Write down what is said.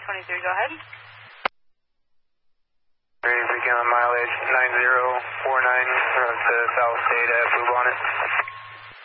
23, go ahead. Ready to begin on mileage 9049 to South State at Blue Bonnet.